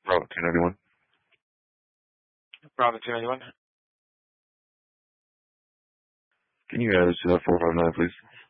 Bravo 291. Bravo 291. Can you add us to that 459, please?